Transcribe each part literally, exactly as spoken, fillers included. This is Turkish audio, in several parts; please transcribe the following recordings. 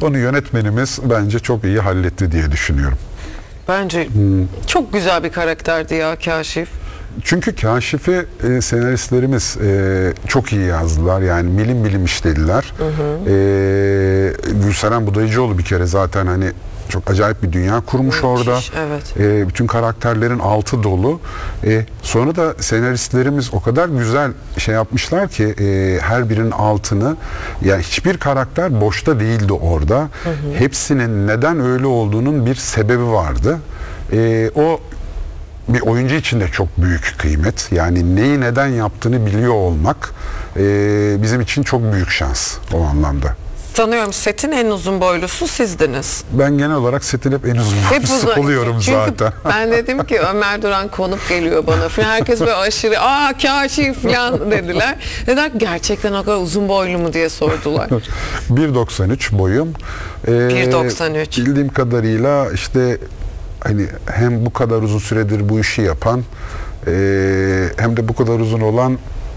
Onu yönetmenimiz bence çok iyi halletti diye düşünüyorum. Bence hmm. çok güzel bir karakterdi ya Kaşif. Çünkü Kaşif'i e, senaristlerimiz e, çok iyi yazdılar. Yani milim milim işlediler. Hı hı. E, Gülseren Budayıcıoğlu bir kere zaten hani çok acayip bir dünya kurmuş Müthiş, orada. Evet. E, bütün karakterlerin altı dolu. E, sonra da senaristlerimiz o kadar güzel şey yapmışlar ki e, her birinin altını, yani hiçbir karakter boşta değildi orada. Hı hı. Hepsinin neden öyle olduğunun bir sebebi vardı. E, o bir oyuncu için de çok büyük kıymet. Yani neyi neden yaptığını biliyor olmak e, bizim için çok büyük şans o anlamda. Sanıyorum setin en uzun boylusu sizdiniz. Ben genel olarak setin hep en uzun boylusu oluyorum Çünkü zaten. Ben dedim ki Ömer Duran konuk geliyor bana falan. Herkes böyle aşırı aa Kaşif falan dediler. Dediler gerçekten o kadar uzun boylu mu diye sordular. bir doksan üç boyum. Ee, bir doksan üç. Bildiğim kadarıyla işte hani hem bu kadar uzun süredir bu işi yapan e, hem de bu kadar uzun olan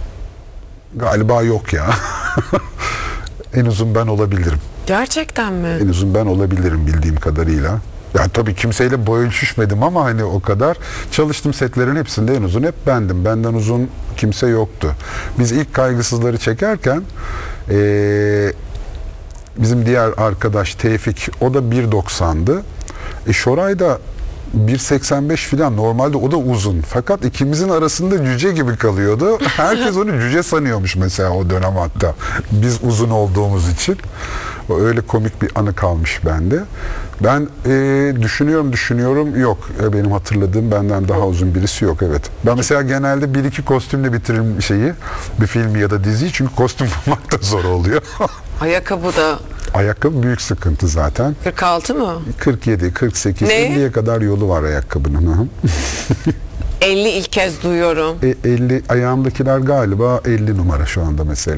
galiba yok ya. En uzun ben olabilirim. Gerçekten mi? En uzun ben olabilirim bildiğim kadarıyla. Yani tabii kimseyle boy ölçüşmedim ama hani o kadar. Çalıştığım setlerin hepsinde en uzun hep bendim. Benden uzun kimse yoktu. Biz ilk Kaygısızları çekerken ee, bizim diğer arkadaş Tevfik, o da bir doksandı. E, Şoray da bir seksen beş filan, normalde o da uzun. Fakat ikimizin arasında cüce gibi kalıyordu. Herkes onu cüce sanıyormuş mesela o dönem hatta. Biz uzun olduğumuz için. O öyle komik bir anı kalmış bende. Ben e, düşünüyorum düşünüyorum yok. E, benim hatırladığım benden daha uzun birisi yok, evet. Ben mesela genelde bir iki kostümle bitiririm şeyi, bir filmi ya da diziyi, çünkü kostüm bulmak da zor oluyor. Ayakkabı da. Ayakkabı büyük sıkıntı zaten. kırk altı mı? kırk yedi, kırk sekiz, elliye kadar yolu var ayakkabının. elli ilk kez duyuyorum. E, elli, ayağımdakiler galiba elli numara şu anda mesela.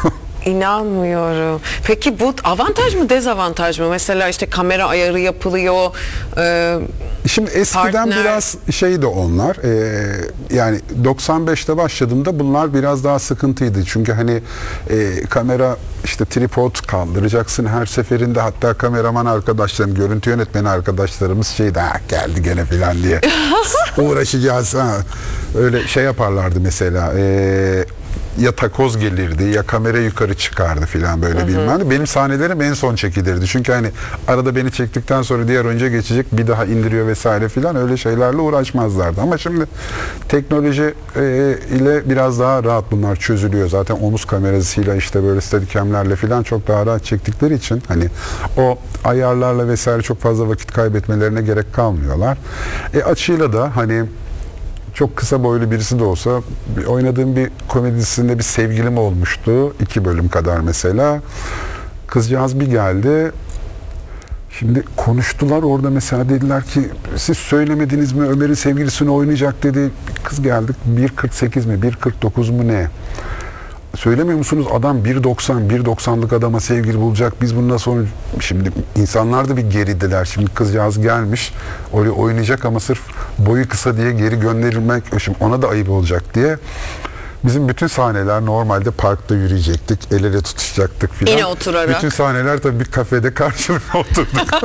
İnanmıyorum. Peki bu avantaj mı dezavantaj mı? Mesela işte kamera ayarı yapılıyor. E, Şimdi eskiden partner... biraz şeydi onlar. E, yani doksan beşte başladığımda bunlar biraz daha sıkıntıydı. Çünkü hani e, kamera işte tripod kaldıracaksın her seferinde. Hatta kameraman arkadaşlarım, görüntü yönetmeni arkadaşlarımız şeydi, ha geldi gene filan diye uğraşacağız. Ha. Öyle şey yaparlardı mesela. Eee ya takoz gelirdi ya kamera yukarı çıkardı filan böyle, bilmem. Benim sahnelerim en son çekilirdi. Çünkü hani arada beni çektikten sonra diğer önce geçecek, bir daha indiriyor vesaire filan, öyle şeylerle uğraşmazlardı. Ama şimdi teknoloji e, ile biraz daha rahat bunlar çözülüyor. Zaten omuz kamerasıyla işte böyle steadicam'lerle filan çok daha rahat çektikleri için hani o ayarlarla vesaire çok fazla vakit kaybetmelerine gerek kalmıyorlar. E, açıyla da hani çok kısa boylu birisi de olsa, oynadığım bir komedi dizisinde bir sevgilim olmuştu. iki bölüm kadar mesela. Kızcağız bir geldi. Şimdi konuştular orada mesela, dediler ki siz söylemediniz mi Ömer'in sevgilisini oynayacak dedi. Kız geldik, bir kırk sekiz mi bir kırk dokuz mu ne? Söylemiyor musunuz? Adam bir doksan, bir doksanlık adama sevgili bulacak. Biz bundan sonra... Şimdi insanlar da bir geridiler. Şimdi kızcağız gelmiş, oraya oynayacak ama sırf boyu kısa diye geri gönderilmek, şimdi ona da ayıp olacak diye. Bizim bütün sahneler normalde parkta yürüyecektik, el ele tutuşacaktık filan. Yine oturarak. Bütün sahneler tabii bir kafede karşılıklı oturduk.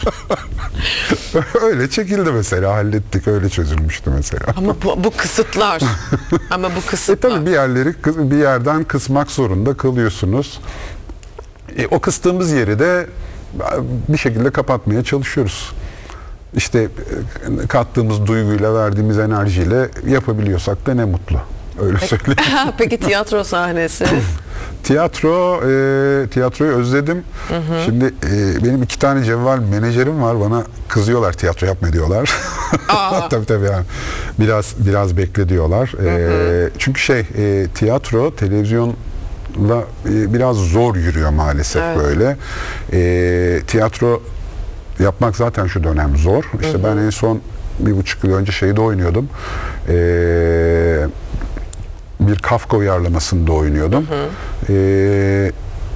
Öyle çekildi mesela, hallettik, öyle çözülmüştü mesela. Ama bu, bu kısıtlar. Ama bu kısıtlar. E tabii bir yerleri bir yerden kısmak zorunda kalıyorsunuz. E, o kıstığımız yeri de bir şekilde kapatmaya çalışıyoruz. İşte kattığımız duyguyla, verdiğimiz enerjiyle yapabiliyorsak da ne mutlu. Öyle söyleyeyim. Peki tiyatro sahnesi? Tiyatro, e, tiyatroyu özledim. Hı hı. Şimdi e, benim iki tane cevval menajerim var, bana kızıyorlar tiyatro yapma diyorlar. Tabii tabii yani biraz biraz bekle diyorlar. Hı hı. E, çünkü şey e, tiyatro televizyonla e, biraz zor yürüyor maalesef, evet. Böyle. E, tiyatro yapmak zaten şu dönem zor. İşte hı hı. Ben en son bir buçuk yıl önce şeyde oynuyordum. Eee bir Kafka uyarlamasında oynuyordum. Hı hı. Ee,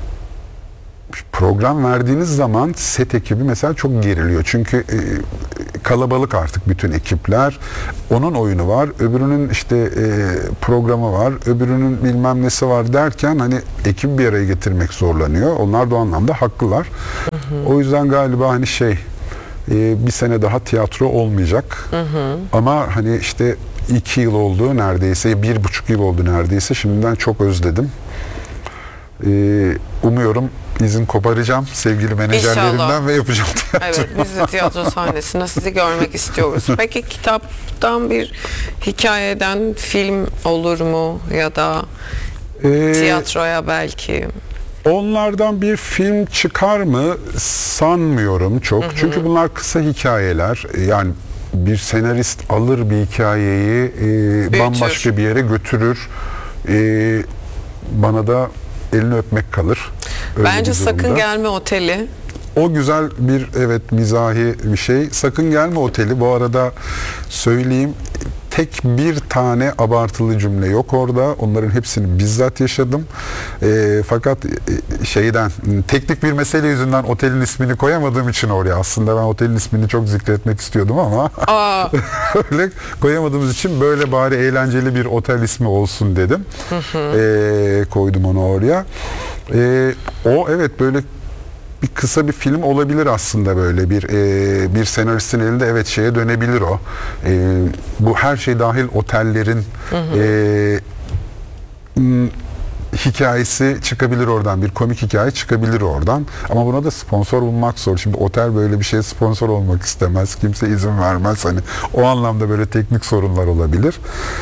program verdiğiniz zaman set ekibi mesela çok geriliyor. Çünkü e, kalabalık artık bütün ekipler. Onun oyunu var, öbürünün işte e, programı var, öbürünün bilmem nesi var derken hani ekibi bir araya getirmek zorlanıyor. Onlar da o anlamda haklılar. Hı hı. O yüzden galiba hani şey e, bir sene daha tiyatro olmayacak. Hı hı. Ama hani işte iki yıl oldu neredeyse, bir buçuk yıl oldu neredeyse. Şimdiden çok özledim. E, umuyorum izin koparacağım sevgili menajerlerimden İnşallah. Ve yapacağım tiyatro. Evet, biz de tiyatro sahnesinde sizi görmek istiyoruz. Peki kitaptan bir hikayeden film olur mu ya da ee, tiyatroya belki? Onlardan bir film çıkar mı sanmıyorum çok. Hı hı. Çünkü bunlar kısa hikayeler. Yani bir senarist alır bir hikayeyi e, bambaşka bir yere götürür. E, bana da elini öpmek kalır. Öyle Bence Sakın Gelme Oteli. O güzel bir evet mizahi bir şey. Sakın Gelme Oteli, bu arada söyleyeyim, tek bir tane abartılı cümle yok orada. Onların hepsini bizzat yaşadım. E, fakat e, şeyden teknik bir mesele yüzünden otelin ismini koyamadığım için oraya, aslında ben otelin ismini çok zikretmek istiyordum ama öyle koyamadığımız için böyle bari eğlenceli bir otel ismi olsun dedim. E, koydum onu oraya. E, o evet böyle bir kısa bir film olabilir aslında, böyle bir e, bir senaristin elinde evet şeye dönebilir o. E, bu her şey dahil otellerin hı hı. E, m, hikayesi çıkabilir oradan, bir komik hikaye çıkabilir oradan. Ama buna da sponsor bulmak zor. Şimdi otel böyle bir şeye sponsor olmak istemez. Kimse izin vermez. Hani o anlamda böyle teknik sorunlar olabilir.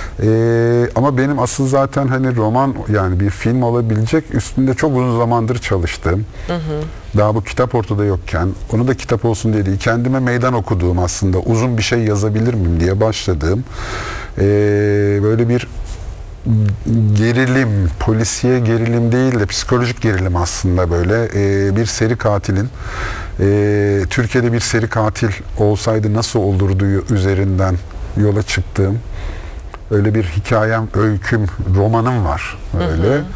Ee, ama benim asıl zaten hani roman, yani bir film olabilecek, üstünde çok uzun zamandır çalıştım. Hı hı. Daha bu kitap ortada yokken, onu da kitap olsun diye değil, kendime meydan okuduğum, aslında uzun bir şey yazabilir miyim diye başladığım ee, böyle bir gerilim, polisiye gerilim değil de psikolojik gerilim aslında, böyle ee, bir seri katilin ee, Türkiye'de bir seri katil olsaydı nasıl olurdu üzerinden yola çıktığım öyle bir hikayem, öyküm, romanım var öyle. Hı hı.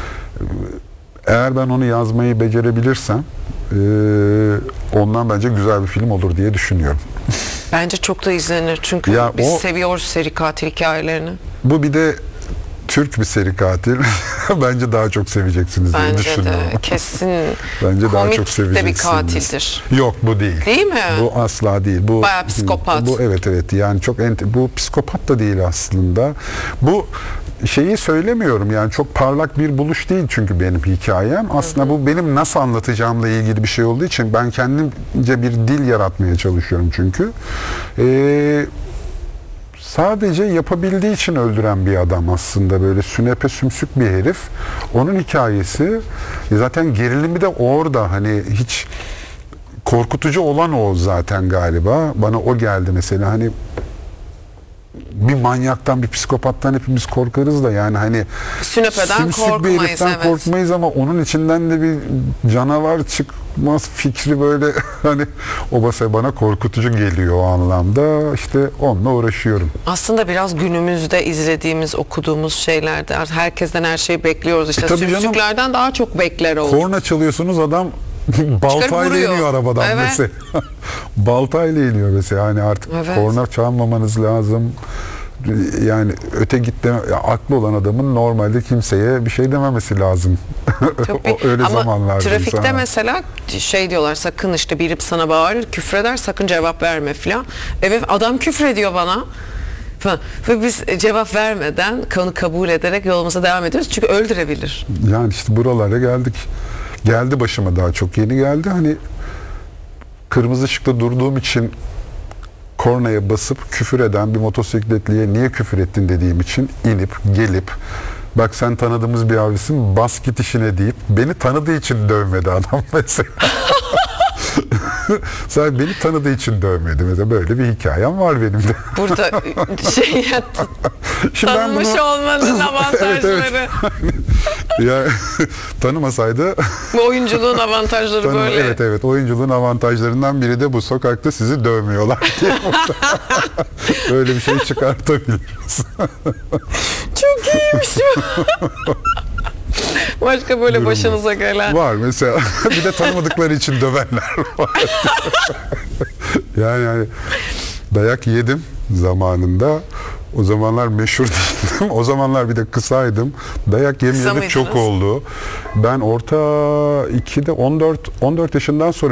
Eğer ben onu yazmayı becerebilirsem ee, ondan bence güzel bir film olur diye düşünüyorum. Bence çok da izlenir çünkü ya biz o, seviyoruz seri katil hikayelerini. Bu bir de Türk bir seri katil. Bence daha çok seveceksiniz diye Bence düşünüyorum. Bence de kesin. Bence daha çok seveceksiniz. De bir katildir. Yok, bu değil. Değil mi? Bu asla değil. Bu bayağı psikopat. Bu evet evet yani çok ente, bu psikopat da değil aslında. Bu şeyi söylemiyorum, yani çok parlak bir buluş değil çünkü benim hikayem. Aslında hı hı. bu benim nasıl anlatacağımla ilgili bir şey olduğu için ben kendimce bir dil yaratmaya çalışıyorum çünkü. Eee Sadece yapabildiği için öldüren bir adam aslında, böyle sünepe sümsük bir herif. Onun hikayesi zaten, gerilimi de orada, hani hiç korkutucu olan o zaten galiba. Bana o geldi mesela, hani bir manyaktan, bir psikopattan hepimiz korkarız da, yani hani sünepeden korkmayız, bir heriften evet. korkmayız ama onun içinden de bir canavar çıkmaz fikri böyle hani o basa bana korkutucu geliyor o anlamda. İşte onunla uğraşıyorum. Aslında biraz günümüzde izlediğimiz, okuduğumuz şeylerde herkesten her şeyi bekliyoruz. İşte e sümsüklerden daha çok bekler olduk. Korna çalıyorsunuz, adam baltayla iniyor arabadan evet. mesela. Baltayla iniyor mesela. Hani artık evet. korna çalmamanız lazım. Yani öte git deme, ya aklı olan adamın normalde kimseye bir şey dememesi lazım. o, öyle ama zamanlarda. Trafikte sana. mesela şey diyorlar, sakın işte biri sana bağırır, küfreder, sakın cevap verme falan. Evet, adam küfrediyor bana. Falan. Ve biz cevap vermeden, konu kabul ederek yolumuza devam ediyoruz. Çünkü öldürebilir. Yani işte buralara geldik. Geldi başıma, daha çok yeni geldi. Hani kırmızı ışıkta durduğum için kornaya basıp küfür eden bir motosikletliye niye küfür ettin dediğim için inip gelip, bak sen tanıdığımız bir abisin, bas git işine deyip beni tanıdığı için dövmedi adam mesela. Sadece beni tanıdığı için dövmedi mesela, böyle bir hikayem var benim de. Burada şey tanımış bunu... olmanın avantajları. evet, evet. Ya tanımasaydı. Bu oyunculuğun avantajları tanım, böyle. Evet evet, oyunculuğun avantajlarından biri de bu, sokakta sizi dövmüyorlar diye. Böyle bir şey çıkartabiliriz. Çok iyiymiş bu. Başka böyle durum başınıza var. Gelen. Var mesela. Bir de tanımadıkları için dövenler var. yani yani dayak yedim zamanında. O zamanlar meşhur değildim. O zamanlar bir de kısaydım. Dayak yemeyeli çok oldu. Ben orta ikide on dört on dört yaşından sonra